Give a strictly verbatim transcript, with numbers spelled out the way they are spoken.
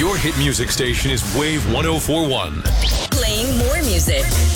Your hit music station is Wave one oh four one. Playing more music.